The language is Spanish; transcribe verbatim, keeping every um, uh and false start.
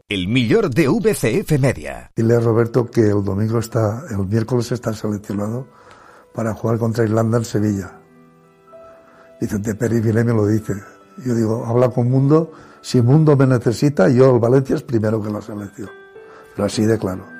el millor de V C F Media. Dile a Roberto que el domingo está, el miércoles está seleccionado para jugar contra Irlanda en Sevilla. Vicente Pérez Vilé me lo dice. Yo digo, habla con Mundo, si Mundo me necesita, yo el Valencia es primero que la selección. Pero así de claro.